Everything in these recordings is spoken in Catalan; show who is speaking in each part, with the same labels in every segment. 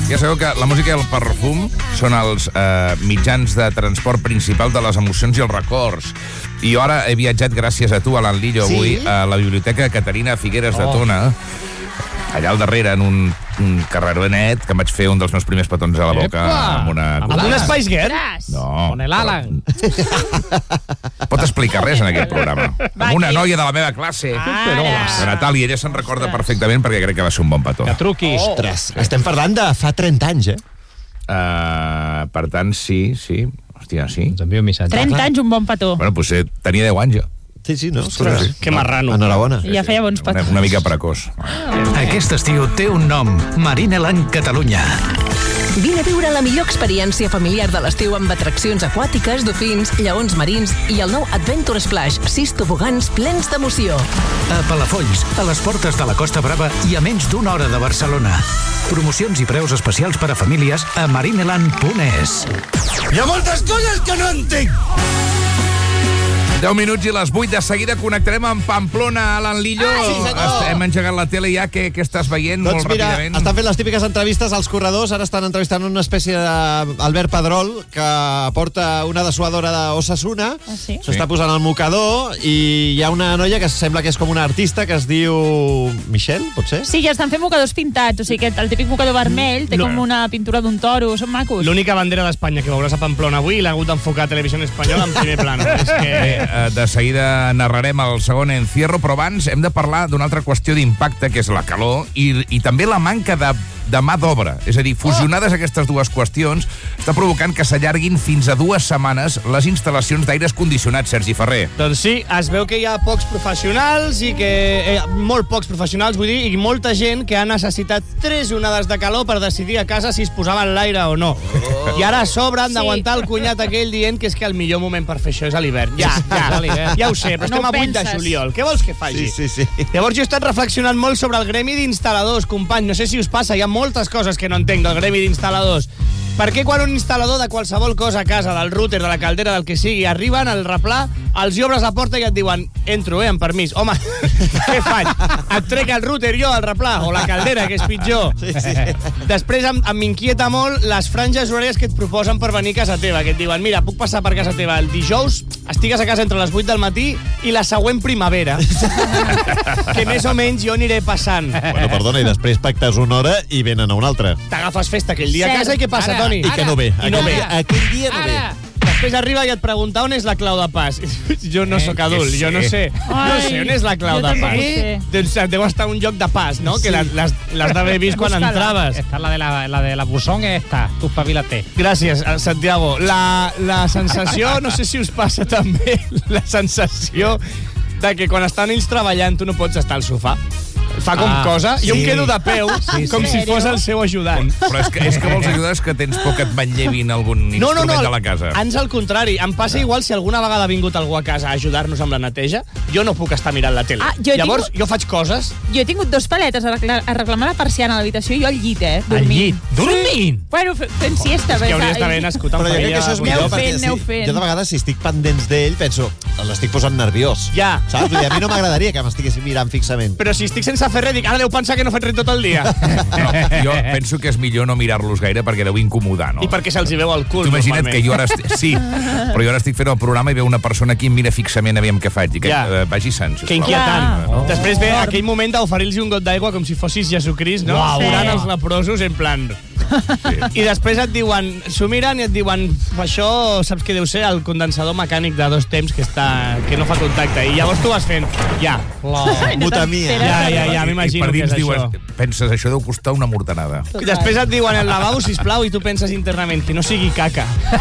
Speaker 1: Ja sabeu que la música i el perfum són els mitjans de transport principal de les emocions i els records. I jo ara he viatjat, gràcies a tu, Alan Lillo, avui, a la Biblioteca Caterina Figueres de Tona, allà al darrere, en un carreronet, que em vaig fer un dels meus primers petons a la boca amb una...
Speaker 2: Amb un Spice Girl?
Speaker 1: No.
Speaker 3: Con el Alan.
Speaker 1: Pot explicar res en aquest programa. Amb una noia de la meva classe, la Natàlia, ella se'n recorda perfectament perquè crec que va ser un bon petó.
Speaker 3: Que truquis.
Speaker 2: Ostres, estem parlant de fa 30 anys,
Speaker 1: Per tant, sí. Hòstia, sí.
Speaker 3: Ens envia un missatge.
Speaker 4: 30 anys, un bon petó.
Speaker 1: Bueno, potser tenia 10 anys, jo.
Speaker 2: Sí, no?
Speaker 1: Ostres,
Speaker 2: Que marrano. Enhorabona.
Speaker 4: Ja feia bons petons.
Speaker 1: Una mica precoç.
Speaker 5: Aquest estiu té un nom, Marineland Catalunya.
Speaker 6: Vine a viure la millor experiència familiar de l'estiu amb atraccions aquàtiques, dofins, lleons marins i el nou Adventure Splash, 6 tobogans plens d'emoció.
Speaker 5: A Palafolls, a les portes de la Costa Brava i a menys d'una hora de Barcelona. Promocions i preus especials per a famílies a marineland.es.
Speaker 2: Hi ha moltes coses que no entenc!
Speaker 1: 10 minuts i les 8. De seguida connectarem amb Pamplona, Alan Lillo.
Speaker 2: Sí, senyor.
Speaker 1: Hem engegat la tele ja. Què estàs veient
Speaker 2: Doncs
Speaker 1: molt
Speaker 2: mira,
Speaker 1: ràpidament?
Speaker 2: estan fent les típiques entrevistes als corredors. Ara estan entrevistant una espècie d'Albert Pedrol, que porta una dessuadora d'Osasuna.
Speaker 4: Sí?
Speaker 2: S'està posant al mocador i hi ha una noia que sembla que és com una artista que es diu Michelle, potser?
Speaker 4: Sí, ja estan fent mocadors pintats. O sigui, que el típic mocador vermell té com una pintura d'un toro. Són macos.
Speaker 7: L'única bandera d'Espanya que veuràs a Pamplona avui l'ha hagut d'enfocar a Televisió Espanyola en primer plano. És que...
Speaker 1: De seguida narrarem el segon encierro, però abans hem de parlar d'una altra qüestió d'impacte, que és la calor, i també la manca de mà d'obra. És a dir, fusionades aquestes dues qüestions, està provocant que s'allarguin fins a 2 setmanes les instal·lacions d'aires condicionats, Sergi Ferrer.
Speaker 7: Doncs sí, es veu que hi ha pocs professionals i que... molt pocs professionals, vull dir, i molta gent que ha necessitat 3 onades de calor per decidir a casa si es posaven l'aire o no. I ara a sobre han d'aguantar el cunyat aquell dient que és que el millor moment per fer això és a l'hivern. Ja ho sé, però estem a 8 de juliol. Què vols que faci?
Speaker 2: Sí.
Speaker 7: Llavors jo he estat reflexionant molt sobre el gremi d'instal·ladors, company. No sé si us passa, hi ha moltes coses que no entenc del gremi d'instal·ladors. Per què quan un instal·lador de qualsevol cosa a casa, del router, de la caldera, del que sigui, arriben al replà, els hi obres la porta i et diuen entro, amb permís. Home, què faig? Et trec el router jo al replà, o la caldera, que és pitjor.
Speaker 2: Sí.
Speaker 7: Després m'inquieta molt les franges horàries que et proposen per venir a casa teva, que et diuen, mira, puc passar per casa teva el dijous, estigues a casa entre les 8 del matí i la següent primavera. Que més o menys jo aniré passant.
Speaker 2: Bueno, perdona, i després pactes una hora i venen a una altra.
Speaker 7: T'agafes festa aquell dia a casa i què passa, Toni?
Speaker 2: I que no ve.
Speaker 7: I no ve.
Speaker 2: Aquell dia no ve.
Speaker 7: Després arriba i et pregunta on és la clau de pas. Jo no sóc adult, jo no sé. No sé on és la clau de pas. Doncs deu estar un lloc de pas, no? Que l'has d'haver vist quan entraves.
Speaker 3: Esta la de la buzón, esta. Tu espavilate.
Speaker 7: Gràcies, Santiago. La sensació, no sé si us passa també, la sensació de que quan estan ells treballant tu no pots estar al sofà. Fa com cosa, jo em quedo de peu, com si fos el seu ajudant.
Speaker 1: Però és que vols ajudar, és que tens por que et manllevin algun instrument de la casa.
Speaker 7: Ans al contrari. Em passa igual si alguna vegada ha vingut algú a casa a ajudar-nos amb la neteja, jo no puc estar mirant la tele. Llavors, jo faig coses.
Speaker 4: Jo he tingut 2 paletes a reclamar la persiana a l'habitació i jo al llit, dormint.
Speaker 3: Dormint?
Speaker 4: Bueno, fent siesta.
Speaker 7: Que hauries d'haver nascut en
Speaker 2: Però jo crec que això és millor, perquè jo de vegades, si estic pendents d'ell, penso, l'estic posant nerviós.
Speaker 7: Ja.
Speaker 2: Saps? Vull dir, a mi no m'agradaria que m'estiguessin mirant fixament.
Speaker 7: Però si estic sense fer res, dic, ara deu pensar que no faig res tot el dia.
Speaker 1: No, jo penso que és millor no mirar-los gaire perquè deu incomodar, no?
Speaker 7: I perquè se'ls hi veu el cul,
Speaker 1: Imagina't
Speaker 7: normalment.
Speaker 1: que jo ara... Sí, però jo ara estic fent el programa i veu una persona aquí em mira fixament aviam què faig. I que vagi sant, sisplau.
Speaker 7: Que inquietant. Després ve aquell moment d'oferir-los un got d'aigua com si fossis Jesucrist, no? Forant els leprosos, en plan... I després et diuen, s'ho miren i et diuen, això saps què deu ser? El condensador mecànic de 2 temps que no fa contacte. I llavors tu vas fent,
Speaker 2: Butamia.
Speaker 7: Ja, m'imagino que és això.
Speaker 1: Penses, això deu costar una mortanada.
Speaker 7: I després et diuen el lavabo, sisplau, i tu penses internament que no sigui caca.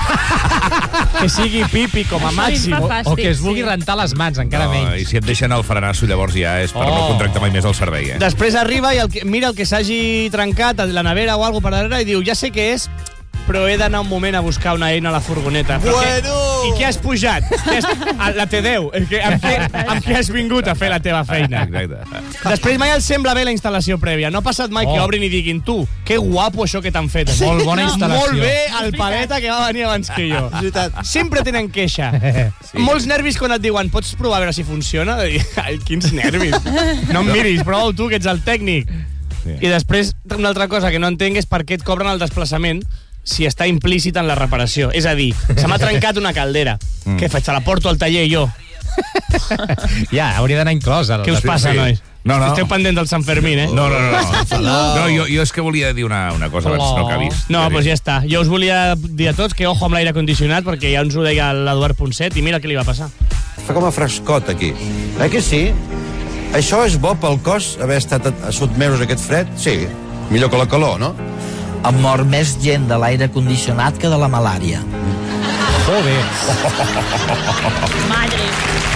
Speaker 7: Que sigui pipi, com a màxim.
Speaker 3: O que es vulgui rentar les mans, encara menys.
Speaker 1: I si et deixen el frenasso, llavors ja és per no contractar mai més el servei,
Speaker 7: Després arriba i mira el que s'hagi trencat, la nevera o alguna cosa per darrere, i diu, ja sé què és, però he d'anar un moment a buscar una eina a la furgoneta. I què has pujat? La T10. Amb què has vingut a fer la teva feina?
Speaker 1: Exacte.
Speaker 7: Després mai els sembla bé la instal·lació prèvia. No ha passat mai que obrin i diguin, tu, que guapo això que t'han fet.
Speaker 3: Molt bona instal·lació.
Speaker 7: Molt bé el paleta que va venir abans que jo. Sempre tenen queixa. Molts nervis quan et diuen, pots provar a veure si funciona? Ai, quins nervis. No em miris, prova-ho tu, que ets el tècnic. I després, una altra cosa que no entenc és per què et cobren el desplaçament si està implícit en la reparació. És a dir, se m'ha trencat una caldera. Què faig? Se la porto al taller jo?
Speaker 3: Ja, hauria d'anar inclòs.
Speaker 7: Què us passa, nois?
Speaker 1: No.
Speaker 7: Esteu pendent del Sant Fermín, eh?
Speaker 1: No, jo és que volia dir una cosa abans no acabis.
Speaker 7: No, doncs ja està. Jo us volia dir a tots que ojo amb l'aire condicionat, perquè ja ens ho deia l'Eduard Ponset, i mira què li va passar.
Speaker 8: Fa com a frescot, aquí. Que sí? Això és bo pel cos, haver estat sotmesos a aquest fred? Sí. Millor que la calor, no?
Speaker 9: Em mor més gent de l'aire condicionat que de la malària.
Speaker 3: Joder.
Speaker 4: Madre.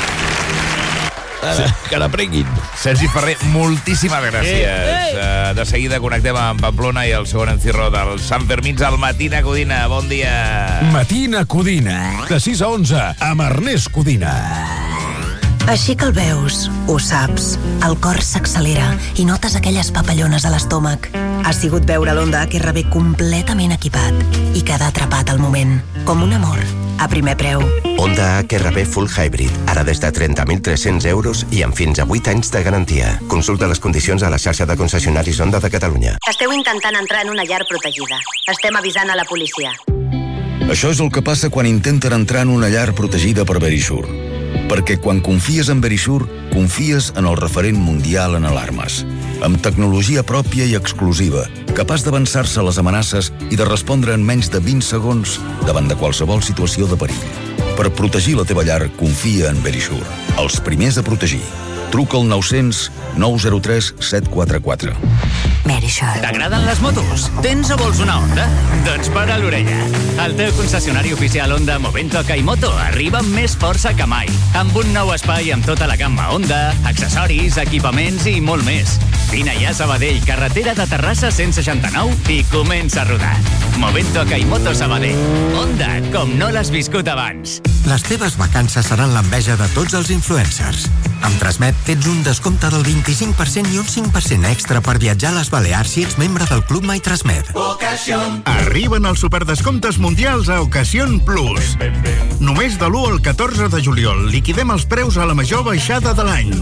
Speaker 2: Que n'aprenguin.
Speaker 1: Sergi Ferrer, moltíssimes gràcies. De seguida connectem amb Pamplona i el segon encirró del Sant Fermins al Matina Codina. Bon dia.
Speaker 5: Matina Codina, de 6 a 11, amb Ernest Codina.
Speaker 10: Així que el veus, ho saps, el cor s'accelera i notes aquelles papallones a l'estómac. Ha sigut veure l'Honda HR-V completament equipat i quedar atrapat al moment, com un amor, a primer preu.
Speaker 11: Honda HR-V Full Hybrid, ara des de 30.300 euros i amb fins a 8 anys de garantia. Consulta les condicions a la xarxa de concessionaris Honda de Catalunya.
Speaker 10: Esteu intentant entrar en una llar protegida. Estem avisant a la policia.
Speaker 12: Això és el que passa quan intenten entrar en una llar protegida per Verisure. Perquè quan confies en Verisure, confies en el referent mundial en alarmes. Amb tecnologia pròpia i exclusiva, capaç d'avançar-se a les amenaces i de respondre en menys de 20 segons davant de qualsevol situació de perill. Per protegir la teva llar, confia en Verisure. Els primers a protegir. Truca al 900 903 744.
Speaker 10: Verisure.
Speaker 13: T'agraden les motos? Tens o vols una Honda? Doncs para l'orella. El teu concessionari oficial Honda Movento Kaimoto arriba amb més força que mai. Amb un nou espai amb tota la gamma Honda, accessoris, equipaments i molt més. Vine ja a Sabadell, carretera de Terrassa 169 i comença a rodar. Movento Kaimoto Sabadell. Honda, com no l'has viscut abans.
Speaker 14: Les teves vacances seran l'enveja de tots els influencers. Amb Transmet tens un descompte del 25% i un 5% extra per viatjar a les Balears si ets membre del Club My Transmet.
Speaker 15: Arriben els superdescomptes mundials a Ocasión Plus. Només de l'1 al 14 de juliol liquidem els preus a la major baixada de l'any.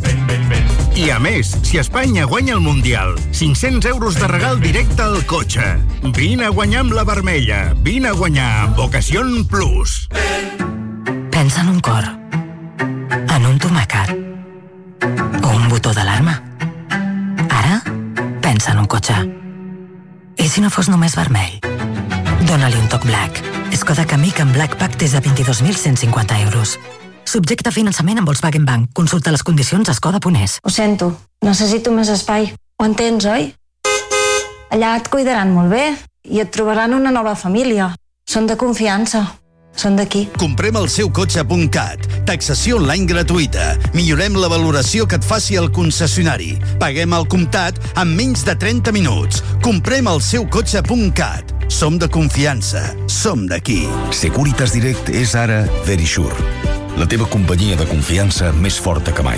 Speaker 15: I a més, si Espanya guanya el Mundial, 500 euros de regal directe al cotxe. Vine a guanyar amb la vermella. Vine a guanyar amb Ocasión Plus.
Speaker 10: Pensa en un cor, en un tomàquet o un botó d'alarma. Ara, pensa en un cotxe. I si no fos només vermell? Dóna-li un toc Black. Skoda Kamiq amb Black Pack des de 22.150 euros. Subjecte a finançament amb Volkswagen Bank. Consulta les condicions a skoda.es.
Speaker 16: Ho sento, necessito més espai. Ho entens, oi? Allà et cuidaran molt bé i et trobaran una nova família. Són de confiança. Són d'aquí.
Speaker 17: Comprem el seu cotxe.cat. Taxació online gratuïta. Millorem la valoració que et faci el concessionari. Paguem al comptat en menys de 30 minuts. Comprem el seu cotxe.cat. Som de confiança. Som d'aquí.
Speaker 12: Securitas Direct és ara Verisure. La teva companyia de confiança més forta que mai.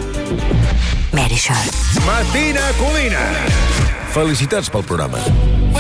Speaker 10: Verisure.
Speaker 12: Matina Codina. Felicitats pel programa.